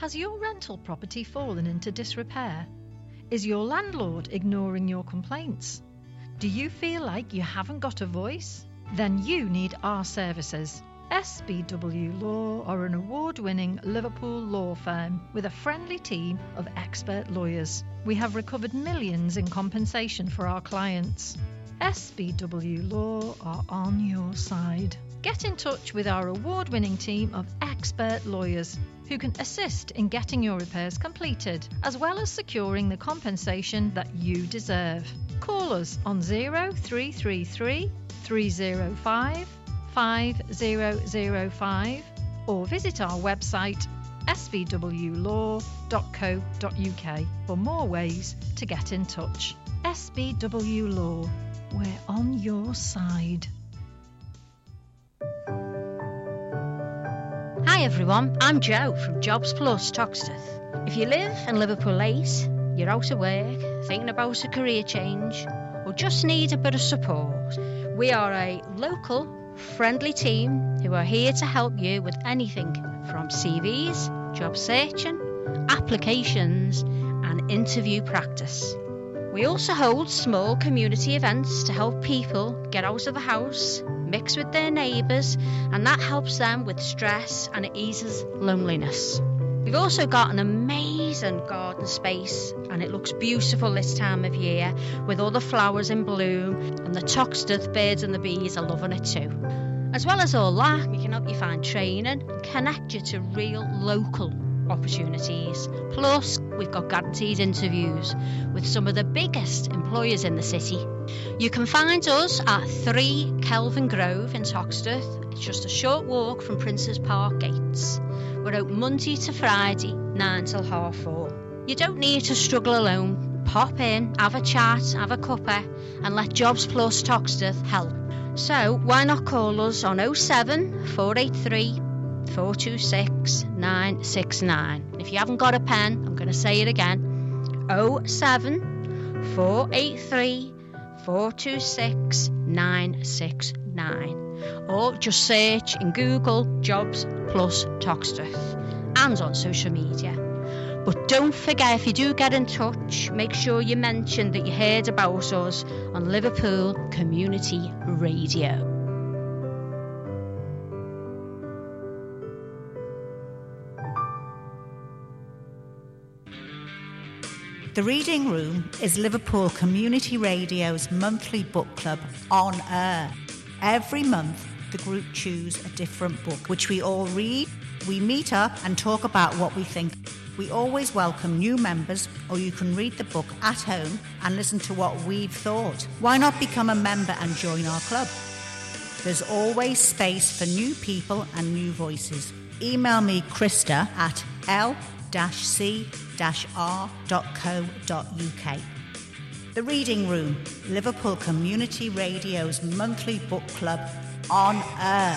Has your rental property fallen into disrepair? Is your landlord ignoring your complaints? Do you feel like you haven't got a voice? Then you need our services. SBW Law are an award-winning Liverpool law firm with a friendly team of expert lawyers. We have recovered millions in compensation for our clients. SBW Law are on your side. Get in touch with our award-winning team of expert lawyers who can assist in getting your repairs completed, as well as securing the compensation that you deserve. Call us on 0333 305 5005 or visit our website sbwlaw.co.uk for more ways to get in touch. SBW Law, we're on your side. Hi everyone, I'm Jo from Jobs Plus Toxteth. If you live in Liverpool 8, you're out of work, thinking about a career change, or just need a bit of support, we are a local, friendly team who are here to help you with anything from CVs, job searching, applications and interview practice. We also hold small community events to help people get out of the house, mix with their neighbours, and that helps them with stress and it eases loneliness. We've also got an amazing garden space and it looks beautiful this time of year with all the flowers in bloom, and the Toxteth birds and the bees are loving it too. As well as all that, we can help you find training and connect you to real local opportunities. Plus, we've got guaranteed interviews with some of the biggest employers in the city. You can find us at 3 Kelvin Grove in Toxteth. It's just a short walk from Princes Park gates. We're open Monday to Friday, 9 till 4:30. You don't need to struggle alone. Pop in, have a chat, have a cuppa, and let Jobs Plus Toxteth help. So why not call us on 07 483 426 969. If you haven't got a pen, I'm going to say it again. 07 483 426 969. Or just search in Google Jobs Plus Toxteth and on social media. But don't forget, if you do get in touch, make sure you mention that you heard about us on Liverpool Community Radio. The Reading Room is Liverpool Community Radio's monthly book club on air. Every month, the group choose a different book, which we all read. We meet up and talk about what we think. We always welcome new members, or you can read the book at home and listen to what we've thought. Why not become a member and join our club? There's always space for new people and new voices. Email me, Krista, at l-c-r.co.uk. The Reading Room, Liverpool Community Radio's monthly book club on air.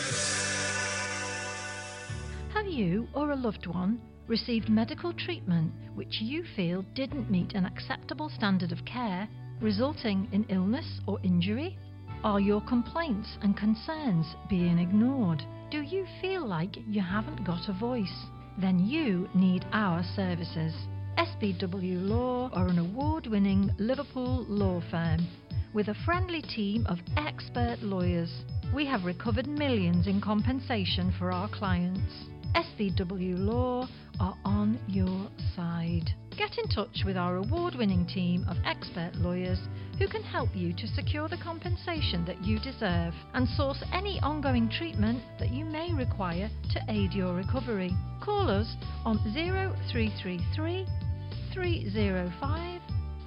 Have you or a loved one received medical treatment which you feel didn't meet an acceptable standard of care, resulting in illness or injury? Are your complaints and concerns being ignored? Do you feel like you haven't got a voice? Then you need our services. SBW Law are an award-winning Liverpool law firm with a friendly team of expert lawyers. We have recovered millions in compensation for our clients. SBW Law are on your side. Get in touch with our award-winning team of expert lawyers who can help you to secure the compensation that you deserve and source any ongoing treatment that you may require to aid your recovery. Call us on 0333 305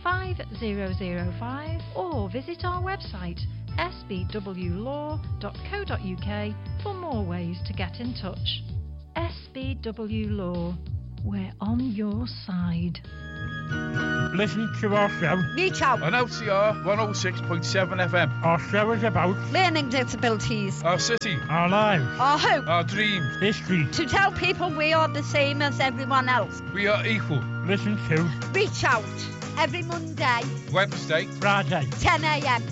5005 or visit our website sbwlaw.co.uk for more ways to get in touch. SBW Law, we're on your side. Listen to our show. Reach out. On LCR 106.7 FM. Our show is about learning disabilities, our city, our lives, our hope, our dreams, history. To tell people we are the same as everyone else. We are equal. Listen to Reach Out every Monday, Wednesday, Friday, 10 a.m.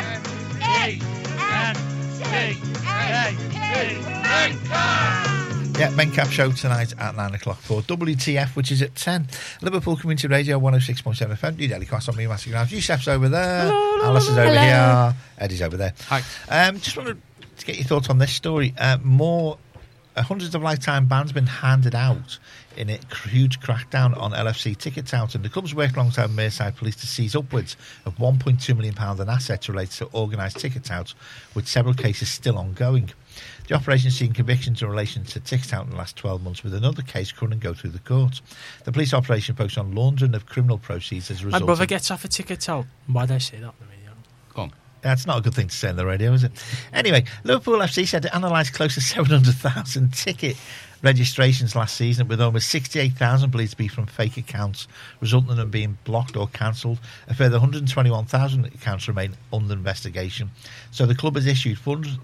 M-A-N-C-A-P. Yeah, Mencap show tonight at 9 o'clock for WTF, which is at 10. Liverpool Community Radio 106.7 FM. New Daily Quest on me, Massive Grounds. Yusef's over there. Alice is over here. Eddie's over there. Hi. Just wanted to get your thoughts on this story. Hundreds of lifetime bans been handed out in a huge crackdown on LFC ticket touting. The club's worked alongside Merseyside Police to seize upwards of £1.2 million in assets related to organised ticket touts, with several cases still ongoing. The operation has seen convictions in relation to ticket out in the last 12 months, with another case currently go through the courts. The police operation focused on laundering of criminal proceeds as a result. My brother gets off a ticket out. Why did I say that on the radio? Go on. That's not a good thing to say on the radio, is it? Anyway, Liverpool FC said it analysed close to 700,000 ticket registrations last season, with almost 68,000 believed to be from fake accounts, resulting in them being blocked or cancelled. A further 121,000 accounts remain under investigation. So the club has issued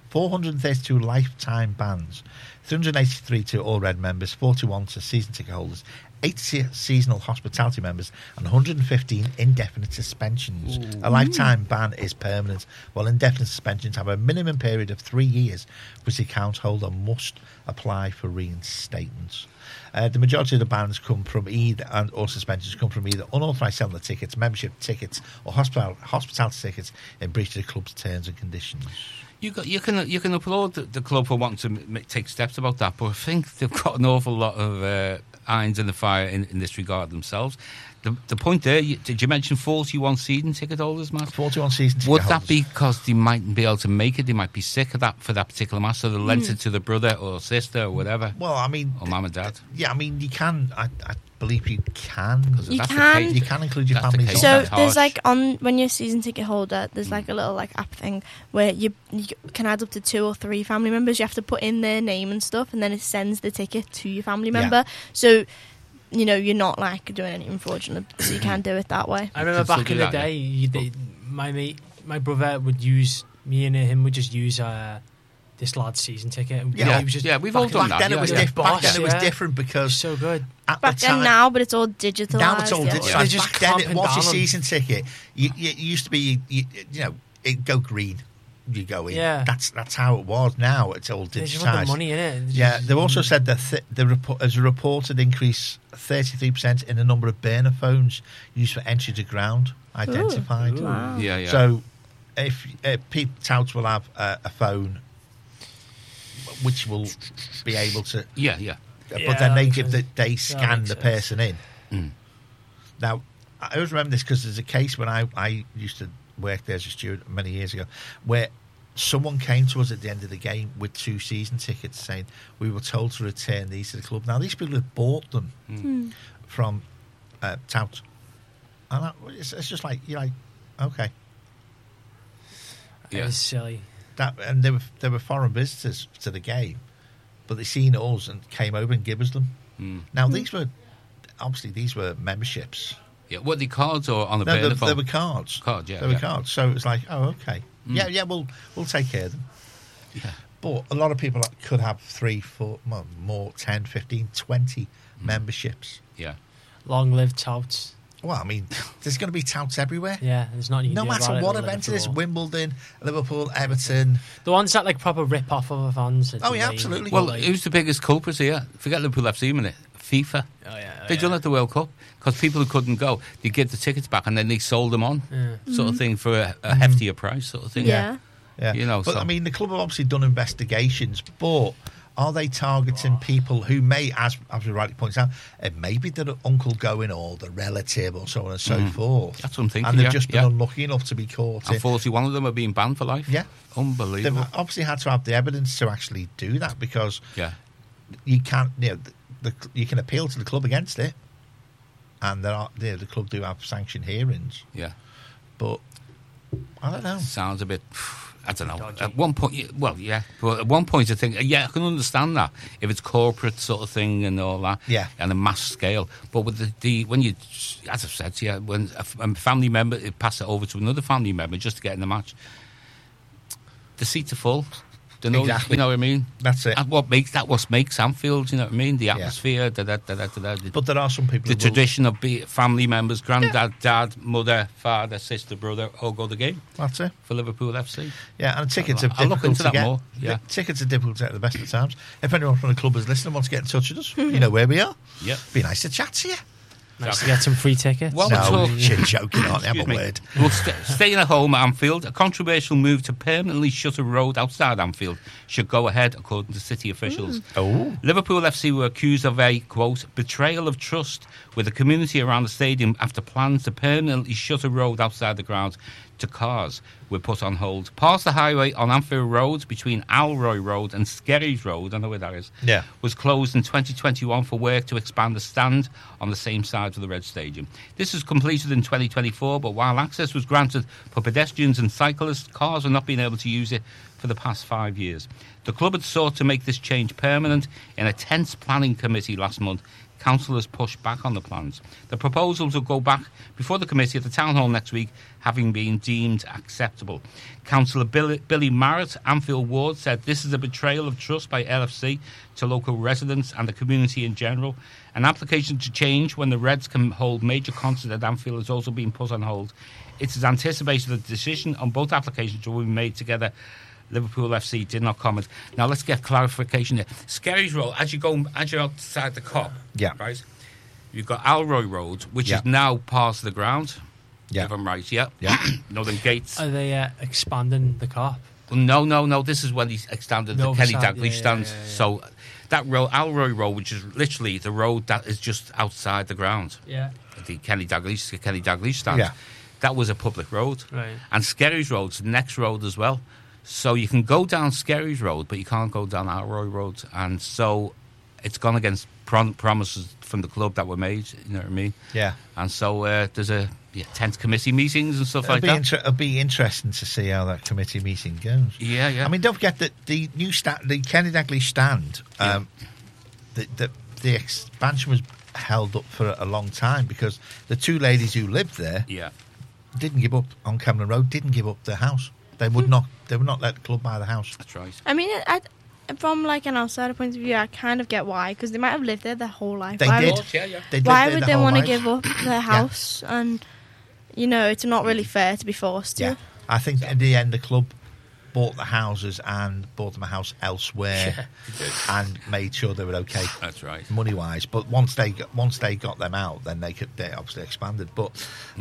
432 lifetime bans, 383 to all red members, 41 to season ticket holders, 8 seasonal hospitality members, and 115 indefinite suspensions. Ooh. A lifetime ban is permanent, while indefinite suspensions have a minimum period of 3 years, which the account holder must apply for reinstatement. The majority of the bans come from or suspensions come from either unauthorised selling of tickets, membership tickets, or hospitality tickets in breach of the club's terms and conditions. You can applaud the club for wanting to take steps about that, but I think they've got an awful lot of irons in the fire in this regard themselves. The point there, did you mention 41 season ticket holders, Matt? 41 season ticket holders. Would that be because they mightn't be able to make it? They might be sick of that for that particular match, so they lent it to the brother or sister or whatever. Well, I mean, or mum and dad. Yeah, I mean, you can. I believe you can. You can. You can include your family. So there's when you're a season ticket holder, there's like a little app thing where you can add up to 2 or 3 family members. You have to put in their name and stuff, and then it sends the ticket to your family member. Yeah. So you're not doing anything fraudulent, so you can do it that way. I remember back in the day, my brother would use, me and him would just use this lad's season ticket. We've all done that. Back then it was different because so good. Back then, now, but it's all digitalised. Now it's all digitalised. Back then, it was your season ticket. You used to be, it'd go green. You go in. Yeah. That's how it was. Now it's all digitized. There's money in it. Yeah. They've also said that there's a reported increase 33% in the number of burner phones used for entry to ground identified. Ooh. Wow. Yeah. So if touts will have a phone which will be able to. Yeah. But then they scan the person in. Mm. Now I always remember this because there's a case when I used to work there as a steward many years ago, where someone came to us at the end of the game with 2 season tickets saying we were told to return these to the club. Now these people had bought them from tout, and it's just like you're like, okay, yeah, it's silly. And they were foreign visitors to the game, but they seen us and came over and gave us them. Now these were memberships. Yeah, were they cards or on the burner phone? They were cards. They were cards. So it was like, oh, okay. Yeah, we'll take care of them. Yeah. But a lot of people could have 3, 4, more, 10, 15, 20 memberships. Yeah. Long live touts. Well, I mean, there's going to be touts everywhere. Yeah, there's not. No matter what event it is, Wimbledon, Liverpool, Everton. The ones that proper rip off other fans. Oh yeah, absolutely. Well, who's the biggest culprit here? Forget Liverpool FC a minute. FIFA. Oh yeah. They done it at the World Cup because people who couldn't go, they get the tickets back and then they sold them on, sort of thing, for a heftier price, sort of thing. Yeah. But I mean, the club have obviously done investigations, but are they targeting people who may, as we rightly points out, it may be their uncle going or the relative or so on and so forth. That's what I'm thinking. And they've just been unlucky enough to be caught. And 41 of them are being banned for life. Yeah. Unbelievable. They've obviously had to have the evidence to actually do that because you can't, you can appeal to the club against it, and the club do have sanctioned hearings. Yeah. But I don't know. Sounds a bit, I don't know. Dodgy. At one point, but at one point I think, I can understand that if it's corporate sort of thing and all that, and a mass scale. But with the when you, as I've said, when a family member pass it over to another family member just to get in the match, the seats are full. The noise, Exactly. You know what I mean? That's it. And what makes Anfield, you know what I mean? The atmosphere, But there are some people the who tradition of family members, granddad, dad, mother, father, sister, brother, all go to the game. That's it. For Liverpool FC. Yeah, and tickets are I'll difficult look into to that get. more. Yeah. Tickets are difficult to get at the best of times. If anyone from the club is listening and wants to get in touch with us, you know where we are. Yeah. Be nice to chat to you. Nice to get some free tickets. Well, no, you're joking, aren't you? Have a word. Well, staying at home at Anfield, a controversial move to permanently shut a road outside Anfield should go ahead, according to city officials. Oh. Liverpool FC were accused of a, quote, betrayal of trust with the community around the stadium after plans to permanently shut a road outside the ground to cars were put on hold. Past the highway on Anfield Road between Alroy Road and Skerries Road, I know where that is, was closed in 2021 for work to expand the stand on the same side of the Red Stadium. This was completed in 2024, but while access was granted for pedestrians and cyclists, cars are not being able to use it for the past 5 years. The club had sought to make this change permanent in a tense planning committee last month. Councillors pushed back on the plans. The proposals will go back before the committee at the Town Hall next week, having been deemed acceptable. Councillor Billy Marrett, Anfield Ward, said this is a betrayal of trust by LFC to local residents and the community in general. An application to change when the Reds can hold major concerts at Anfield has also been put on hold. It is anticipated that the decision on both applications will be made together. Liverpool FC did not comment. Now let's get clarification here. Skerries Road, as you're outside the Kop, right? You've got Alroy Road, which is now part of the ground. Yeah, if I'm right. Yeah. Northern Gates. Are they expanding the Kop? No. This is when he extended the Kenny Dalglish stand. Yeah. So that road, Alroy Road, which is literally the road that is just outside the ground. Yeah. The Kenny Dalglish stand. Yeah. That was a public road. Right. And Skerries Road's the next road as well. So you can go down Skerries Road, but you can't go down Alroy Road. And so it's gone against promises from the club that were made, you know what I mean? Yeah. And so there's a tense committee meetings and stuff like that. It'll be interesting to see how that committee meeting goes. Yeah. I mean, don't forget that the new the Kenny Dalglish stand, the expansion was held up for a long time because the two ladies who lived there didn't give up on Cameron Road, didn't give up their house. They would not let the club buy the house. That's right. I mean, from like an outsider point of view, I kind of get why, because they might have lived there their whole life. They did. Why would they want to give up their house? And you know, it's not really fair to be forced to. Yeah, I think in the end the club bought the houses and bought them a house elsewhere and made sure they were okay. That's right, money wise. But once they got them out, then they obviously expanded. But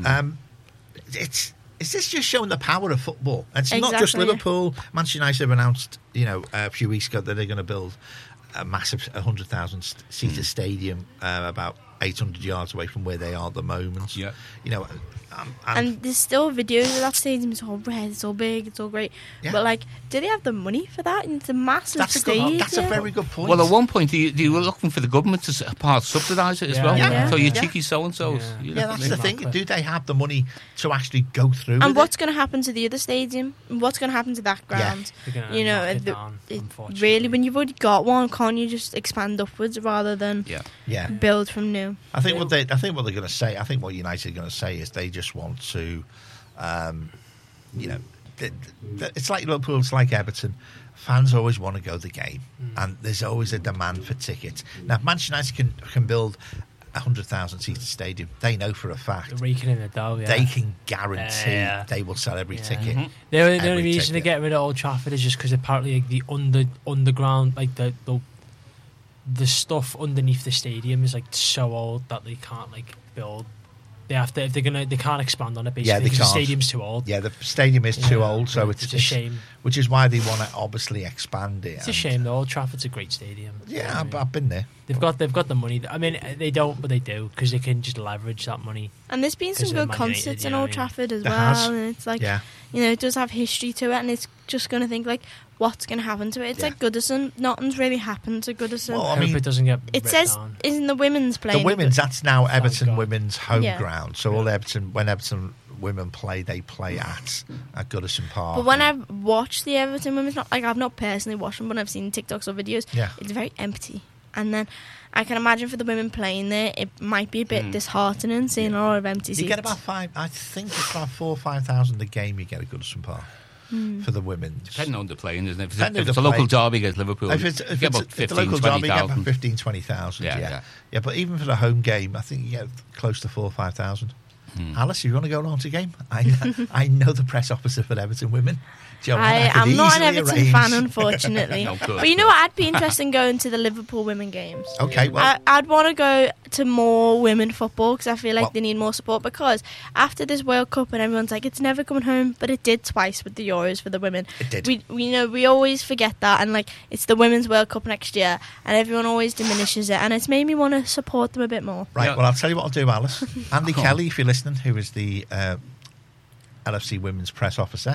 Is this just showing the power of football? And it's not just Liverpool. Manchester United have announced, a few weeks ago that they're going to build a massive 100,000 seater stadium about 800 yards away from where they are at the moment. Yeah, and there's still videos of that stadium. It's all red, it's all big, it's all great. Yeah. But do they have the money for that? And it's a massive stadium. That's a very good point. Well, at one point they were looking for the government to subsidise it as well. Yeah. So you cheeky so-and-sos. Yeah, that's the thing. Do they have the money to actually go through? And what's going to happen to the other stadium? What's going to happen to that ground? Really, when you've already got one, can't you just expand upwards rather than build from new? I think what they're going to say. I think what United are going to say is they just want to, it's like Liverpool, it's like Everton. Fans always want to go to the game, and there's always a demand for tickets. Now, if Manchester United can build 100,000 seater stadium, they know for a fact they're raking in the dough. Yeah. They can guarantee they will sell every ticket. Mm-hmm. The only reason to get rid of Old Trafford is just because apparently the underground, the stuff underneath the stadium is so old that they can't build. They have to they can't expand on it basically because the stadium's too old. Yeah, the stadium is too old, so it's a shame. Which is why they want to obviously expand it. It's a shame though. Old Trafford's a great stadium. Yeah, I've been there. They've got the money. I mean, they don't, but they do because they can just leverage that money. And there's been some good concerts in Old Trafford as well, and it's it does have history to it, and it's just going to think what's going to happen to it. It's like Goodison. Nothing's really happened to Goodison. Well, I hope it doesn't get. It says down. Isn't the women's playing? The women's. That's now Everton women's home ground. So all when Everton women play, they play at Goodison Park. But when I've watched the Everton women's, I've not personally watched them, but I've seen TikToks or videos. Yeah. It's very empty. And then I can imagine for the women playing there, it might be a bit disheartening seeing a lot of empty seats. You get about 4,000 or 5,000 a game. You get at Goodison Park. for the women's. Depending on the playing, isn't it? If it's a local derby against Liverpool, if it's about 15, the local derby, you get about 20,000. 15, 20,000. Yeah. But even for the home game, I think you get close to 4,000 or 5,000. Alice, if you want to go along to the game, I know the press officer for Everton women. I'm not an Everton arrange. fan, unfortunately. No, good. But you know what? I'd be interested in going to the Liverpool women games. Okay, well, I'd want to go to more women football because I feel like they need more support. Because after this World Cup and everyone's like, it's never coming home, but it did twice with the Euros for the women. It did. We always forget that, and like it's the Women's World Cup next year, and everyone always diminishes it, and it's made me want to support them a bit more. Right. Well, I'll tell you what I'll do, Alice. Andy Kelly, if you're listening, who is the LFC Women's Press Officer.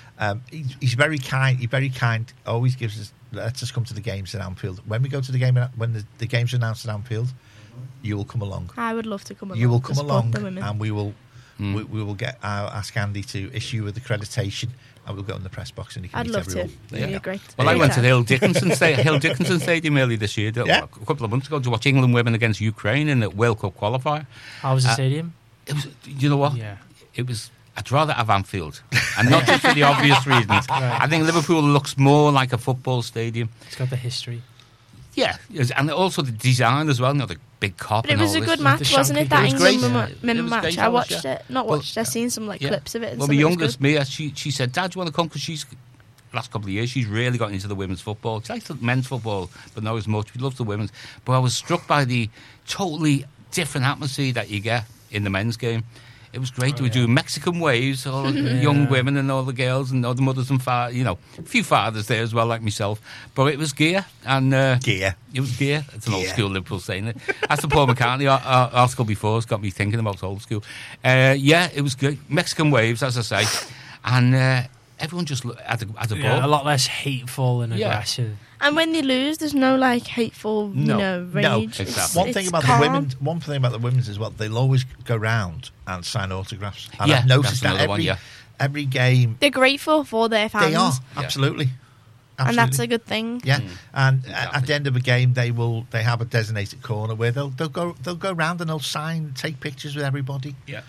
He's very kind. He's very kind. Always lets us come to the games at Anfield. When we go to the game, when the games are announced at Anfield, you will come along. I would love to come along. You will come along, the women. and we will get. I'll ask Andy to issue with accreditation, and we'll go in the press box, and he can I'd meet love everyone. to. It'd be great. Well, I went to the Hill Dickinson Stadium earlier this year, Yeah. a couple of months ago, to watch England women against Ukraine in the World Cup qualifier. How was the stadium? It was. You know what? Yeah. It was. I'd rather have Anfield, and not just for the obvious reasons. I think Liverpool looks more like a football stadium. It's got the history. Yeah, and also the design as well. You know, the big cop. But it and was all a this. good match, wasn't it? That It was great. England It women was match. great, I watched yeah. it. Not watched. I've seen some clips of it. And well, some my of it was youngest, good. Mia, she said, "Dad, do you want to come?" Because she's last couple of years she's really got into the women's football. She likes the men's football, but not as much. She loves the women's. But I was struck by the totally different atmosphere that you get in the men's game. It was great. We were doing Mexican waves, all the young women and all the girls and all the mothers and fathers, a few fathers there as well, like myself. But it was gear. And gear. It was gear. It's an old school Liverpool saying it. That's the Paul McCartney article before. It's got me thinking about old school. It was good. Mexican waves, as I say. And everyone just had a ball. A lot less hateful and aggressive. And when they lose, there's no hateful, rage. No, exactly. One thing about the women's as well, they'll always go round and sign autographs. And I've noticed that every game. They're grateful for their fans. They are, absolutely. And that's a good thing. Yeah, and at the end of a game, they have a designated corner where they'll go round and they'll take pictures with everybody. Yeah,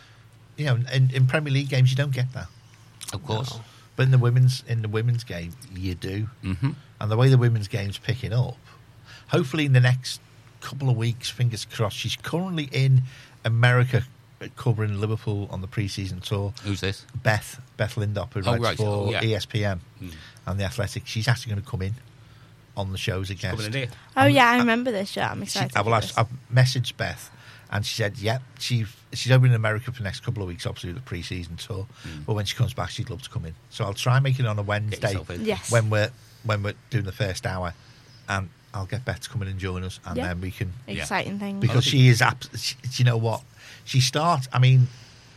in Premier League games you don't get that, of course. No. But in the women's game, you do. Mm-hmm. And the way the women's game's picking up, hopefully in the next couple of weeks, fingers crossed. She's currently in America covering Liverpool on the pre-season tour. Who's this? Beth Lindop, who writes for ESPN and The Athletic. She's actually going to come in on the shows as a guest. Oh yeah, I remember this. Yeah, I'm excited. I've messaged Beth. And she said, she's over in America for the next couple of weeks, obviously, with the pre-season tour. But when she comes back, she'd love to come in. So I'll try and make it on a Wednesday when we're doing the first hour. And I'll get Beth to come in and join us. And then we can... Exciting thing. Because she is... you know what? She starts... I mean...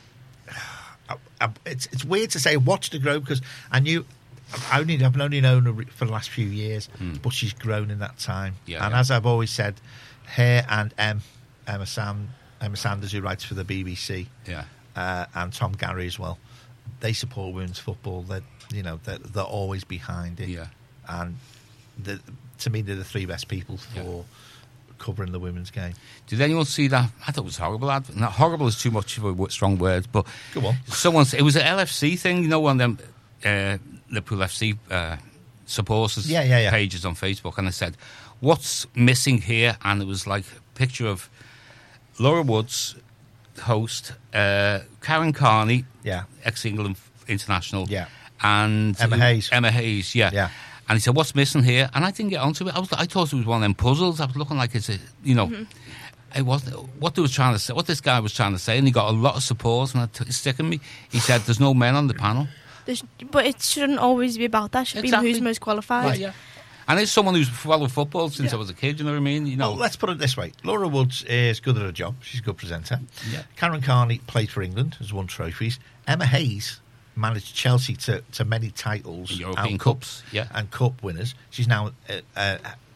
It's weird to say watch her grow because I've only known her for the last few years, but she's grown in that time. As I've always said, her and Emma Sanders, who writes for the BBC, and Tom Gary as well. They support women's football. They're always behind it. Yeah, and to me, they're the three best people for covering the women's game. Did anyone see that? I thought it was horrible. Not horrible is too much of a strong word, but go on. It was an LFC thing. One of them Liverpool FC supporters pages on Facebook, and they said, "What's missing here?" And it was like a picture of Laura Woods, host, Karen Carney, ex-England international, and Emma Hayes. And he said, "What's missing here?" And I didn't get onto it. I thought it was one of them puzzles. I was looking like it's it wasn't what they was trying to say. What this guy was trying to say, and he got a lot of support, and it's sticking me. He said, "There's no men on the panel." But it shouldn't always be about that. It should be who's most qualified. Right, yeah. And it's someone who's followed football since I was a kid, you know what I mean? Well, let's put it this way. Laura Woods is good at her job. She's a good presenter. Yeah. Karen Carney played for England, has won trophies. Emma Hayes managed Chelsea to many titles. European Cups. And Cup winners. She's now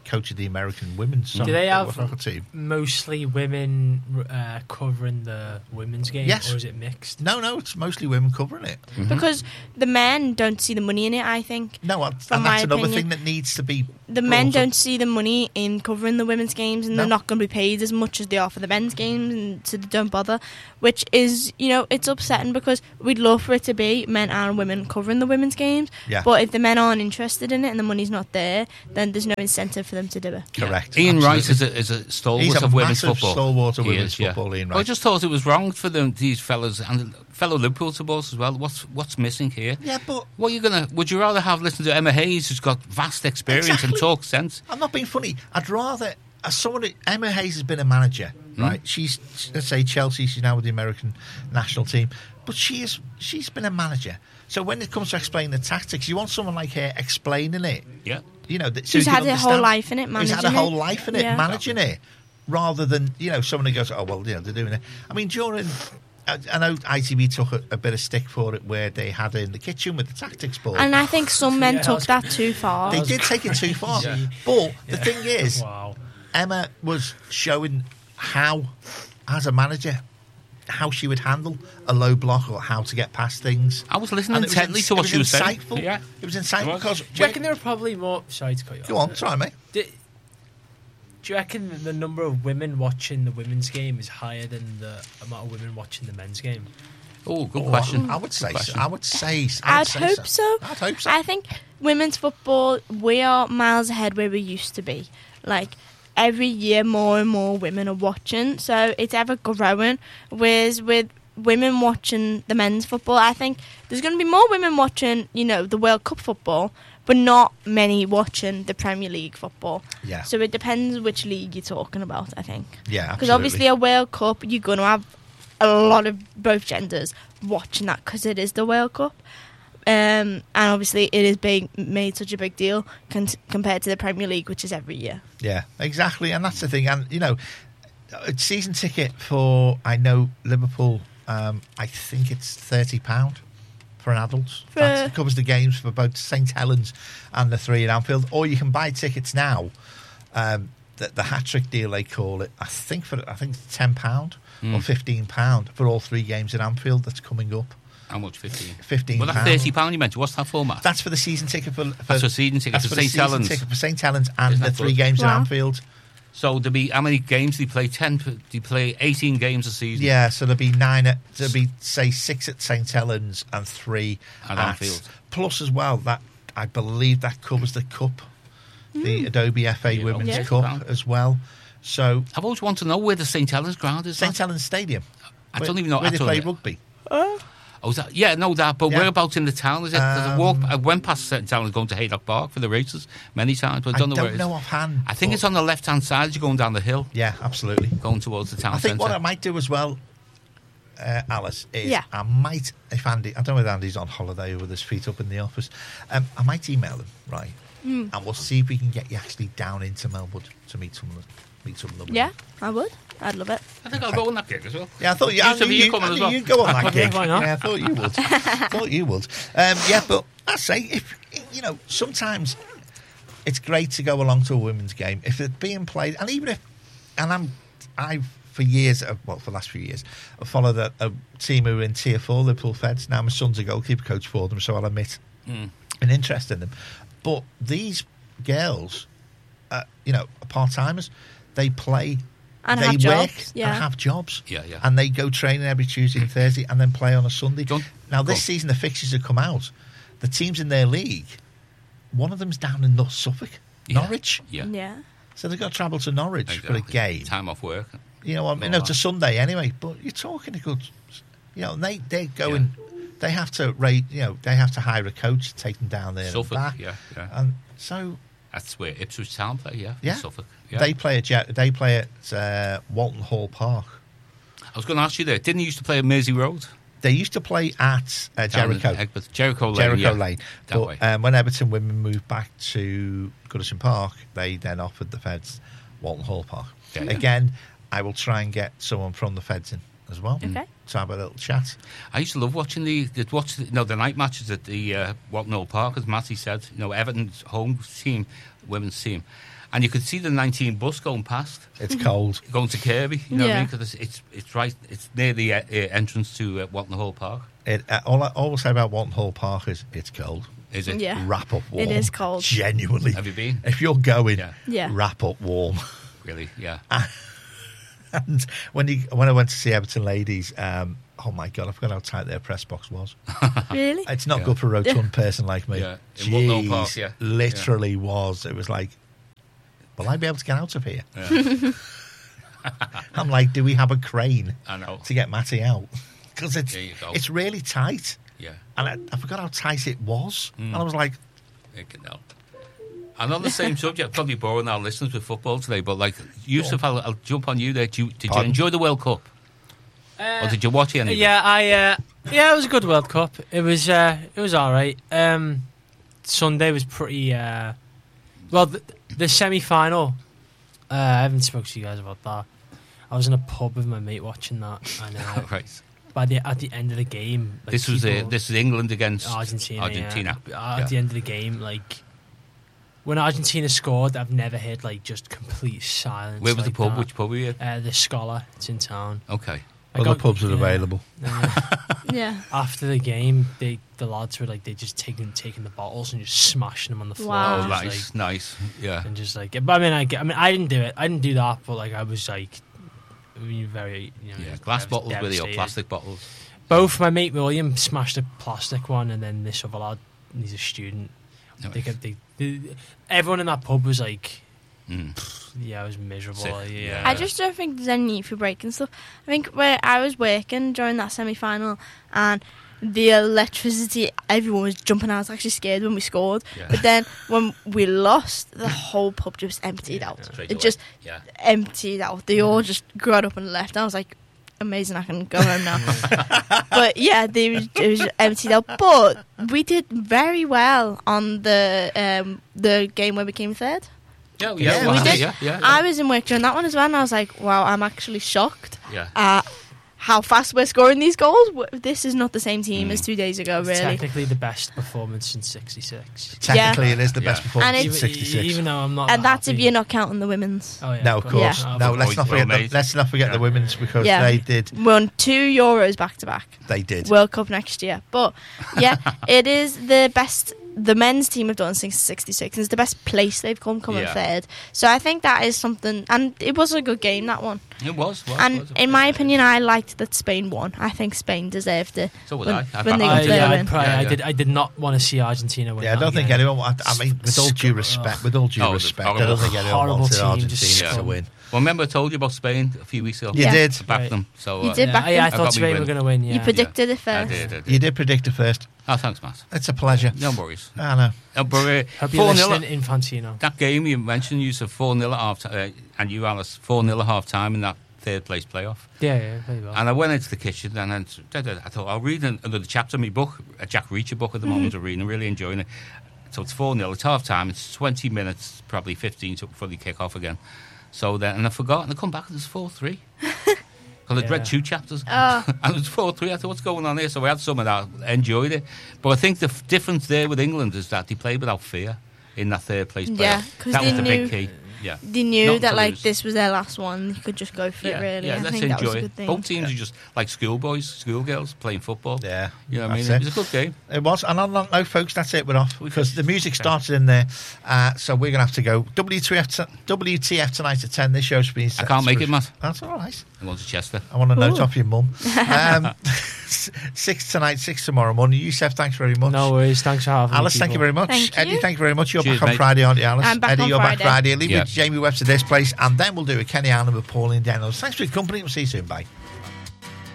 coach of the American women's Do they have soccer team. mostly women covering the women's game, Yes. or is it mixed? No, it's mostly women covering it. Because the men don't see the money in it, I think. No, and From that's my another opinion. thing that needs to be. The men brought up. don't see the money in covering the women's games, and they're not going to be paid as much as they are for the men's games, and so they don't bother. Which is, it's upsetting because we'd love for it to be men and women covering the women's games. Yeah. But if the men aren't interested in it and the money's not there, then there's no incentive for them to do it. Correct. Ian absolutely. Wright is a stalwart He's a of women's massive football. stalwart of He women's is, yeah. football, Ian I Wright. just thought it was wrong for these fellas and fellow Liverpool supporters as well. What's missing here? Yeah, but would you rather have listened to Emma Hayes, who's got vast experience and Exactly. talk sense? I'm not being funny. I'd rather, as someone, Emma Hayes has been a manager, right? She's, let's say Chelsea, she's now with the American national team, but she's been a manager. So when it comes to explaining the tactics, you want someone like her explaining it. Yeah. So Who's you had can a whole understand- life in it, Who's managing had a whole it. life in it, Yeah. managing it, rather than, someone who goes, oh, well, they're doing it. I mean, during... I know ITV took a bit of stick for it where they had it in the kitchen with the tactics board. And I think some men took that too far. They did take it too far. Yeah. But the thing is, Wow. Emma was showing how, as a manager, how she would handle a low block or how to get past things. I was listening And it was intently to what she was saying. insightful. Yeah. It was insightful because... Do you reckon there are probably more... Sorry to cut you off. Go on, try me. Do you reckon the number of women watching the women's game is higher than the amount of women watching the men's game? Oh, good question. I would say Good so. question. I would say I'd hope so. I'd hope so. I think women's football, we are miles ahead where we used to be. Like, every year more and more women are watching, so it's ever growing. Whereas with women watching the men's football, I think there's going to be more women watching, the World Cup football, but not many watching the Premier League football. Yeah. So it depends which league you're talking about, I think. Yeah, Because absolutely. obviously a World Cup, you're going to have a lot of both genders watching that because it is the World Cup. And obviously it is being made such a big deal compared to the Premier League, which is every year. Yeah, exactly. And that's the thing. And, a season ticket for, I know, Liverpool, I think it's £30 for an adult. That covers the games for both St Helens and the 3 at Anfield. Or you can buy tickets now. The hat-trick deal, they call it. I think it's £10 or £15 for all 3 games at Anfield that's coming up. How much? 15? £15. Well, that £30 you mentioned, what's that format? That's for the season ticket for That's a season ticket for the St season Helens. ticket for St Helens and Isn't the that 3 good? games at Wow. Anfield. So there'll be, how many games do you play? 10? Do you play 18 games a season? Yeah, so there'll be 6 at St Helens and 3 At Anfield. Plus as well, that I believe that covers the cup, the Adobe FA Yeah, Women's yeah. Cup as well. So I've always wanted to know where the St Helens ground is. St Helens Stadium. I don't even know. where they play actually. rugby. Oh, is that? Yeah, no, that. But Yeah. whereabouts in the town is it? 'Cause I went past St Helens going to Haydock Park for the races many times, but I don't know where it is. offhand. I think but- it's on the left-hand side as you're going down the hill, Yeah, absolutely. going towards the town I think centre. what I might do as well, Alice, is Yeah. I might, if Andy, I don't know if Andy's on holiday or with his feet up in the office, I might email him, right? And we'll see if we can get you actually down into Melwood to meet some of the women. Yeah, I would. I'd love it. I think I'll go on that gig as well. Yeah, I thought you. You two of you coming I as knew well. you'd go on that Yeah, gig. why not? Yeah, I thought you would. Thought you would. Yeah, but I say, if sometimes it's great to go along to a women's game if it's being played, and even if, I've for years, for the last few years, I followed a team who are in Tier 4, Liverpool Feds. Now my son's a goalkeeper coach for them, so I'll admit an interest in them. But these girls, are part-timers. They play. And they have work jobs, yeah. and have jobs. Yeah, yeah. And they go training every Tuesday and Thursday and then play on a Sunday. Now, this Go on. season, the fixtures have come out. The teams in their league, one of them's down in North Suffolk, Yeah. Norwich. Yeah. Yeah. So they've got to travel to Norwich for a Exactly. game. Time off work. It's a Sunday anyway, but you're talking a good... they're going... They have to rate, they have to hire a coach to take them down there Suffolk, and back. yeah. And so... That's where Ipswich Town play, yeah. Yeah. Suffolk. Yeah. They play at Walton Hall Park. I was going to ask you there. Didn't you used to play at Mersey Road? They used to play at Down in Jericho. Egbert. Jericho Lane. Jericho yeah. Lane. That way. But when Everton women moved back to Goodison Park, they then offered the Feds Walton Hall Park. Yeah. Again, I will try and get someone from the Feds in as well Okay. to have a little chat. I used to love watching the night matches at the Walton Hall Park, as Matty said. Everton's home team, women's team, And you could see the 19 bus going past. It's cold. Going to Kirby, you know what I Yeah. mean? Because it's right. It's near the entrance to Walton Hall Park. All I always say about Walton Hall Park is it's cold. Is it? Yeah. Wrap up warm. It is cold. Genuinely. Have you been? If you're going, Yeah. wrap up warm. Really? Yeah. And when I went to see Everton ladies, oh my God, I forgot how tight their press box was. Really? It's not Yeah. good for a rotund person like me. Yeah. In Walton Hall Jeez, Park, yeah. literally was. It was like, will I be able to get out of here? Yeah. I'm like, do we have a crane I know. to get Matty out? Because There you go. it's really tight. Yeah. And I forgot how tight it was. Mm. And I was like, It can help. And on the same subject, probably boring our listeners with football today, but like, Yusuf, I'll jump on you there. Did you Pardon? enjoy the World Cup? Or did you watch any of it? Yeah, it was a good World Cup. It was all right. Sunday was pretty. Well, the semi-final. I haven't spoken to you guys about that. I was in a pub with my mate watching that, and Right. at the end of the game, like, This was England against Argentina. Yeah. At the end of the game, like when Argentina scored, I've never heard like just complete silence. Where was like the pub? that. Which pub were you at? The Scholar. It's in town. Okay. other pubs are available. Yeah. After the game, the lads were like, they just taking the bottles and just smashing them on the floor. Wow. Oh, Just, nice, like, nice. Yeah. And just like, but I mean, I didn't do it. I didn't do that, but like, I was like, very, Yeah, glass bottles with you or devastated. plastic bottles? Both. My mate William smashed a plastic one, and then this other lad, he's a student. Nice. Everyone in that pub was like, Mm. yeah, it was miserable. Sick. Yeah. I just don't think there's any need for breaking stuff. I think where I was working during that semi-final and the electricity, everyone was jumping out. I was actually scared when we scored. Yeah. But then when we lost, the whole pub just emptied out. Straight It away. just Yeah. emptied out. They all just got up and left. I was like, amazing, I can go home now. But yeah, it was emptied out. But we did very well on the game where we came third. Yeah, We yeah, did. yeah. I was in work during that one as well, and I was like, wow, I'm actually shocked Yeah. at how fast we're scoring these goals. This is not the same team as 2 days ago, It's really. technically the best performance since '66. Technically, it is the best Yeah. performance And in it's- '66. Even though I'm not. And that's if happy. you're not counting the women's. Oh yeah. No, of course. Yeah. No, Oh, let's not well forget. made. Let's not forget the women's because Yeah. they did. Won 2 Euros back to back. They did. World Cup next year. But yeah, it is the best the men's team have done since '66. It's the best place they've come Yeah. third. So I think that is something, and it was a good game, that one. It was. And in my opinion, I liked that Spain won. I think Spain deserved it. So would when, I. I when they backed got them. their yeah, win. I did not want to see Argentina win. Yeah, I that don't think game. anyone. I mean, with all due respect, I Oh, the don't think anyone horrible wanted team Argentina just to scum. win. Well, remember I told you about Spain a few weeks ago? You Yeah. did. To back Right. them. So, You did back I them. thought got me Spain win. were going to win. Yeah. You predicted it I first. did. You did predict it first. Oh, thanks, Matt. It's a pleasure. No worries. I know. But Hope you're 4-0. listening, Infantino. That game you mentioned, you said 4-0 at half time, and you, Alice, 4-0 at half time in that third place playoff. Yeah, very well. And I went into the kitchen and then I thought, I'll read another chapter of my book, a Jack Reacher book at the moment, I'm reading, really enjoying it. So it's 4-0, it's half time, it's 20 minutes, probably 15 before they kick off again. So then, and I forgot, and I come back and it's 4-3. Because I'd read 2 chapters, and it was 4-3. I thought, what's going on here? So I had some of that, enjoyed it. But I think the difference there with England is that they played without fear in that third place playoff. Yeah, 'cause that was they the knew- big key. Yeah. They knew Nothing that to like lose. this was their last one. You could just go for it, really. Yeah, I let's think that was enjoy a it. good thing. Both teams are just like schoolboys, schoolgirls playing football. Yeah. You know what I mean? That's It was a good game. It was. And on that note, folks, that's it. We're off because the music started in there. So we're going to have to go. WTF tonight at 10. This show's been. I can't make it, Matt. That's all right. I'm going to Chester. I want a note Ooh. off your mum. 6 tonight, 6 tomorrow morning. Yusuf, thanks very much. No worries. Thanks for having me. Alice, thank you very much. Thank Eddie, you. thank you very much. You're Cheers, back on mate. Friday, aren't you, Alice? I'm back Eddie, on you're back Friday. Friday. Leave Yeah. with Jamie Webster this place, and then we'll do a Kenny Allen with Pauline Daniels. Thanks for your company. We'll see you soon. Bye.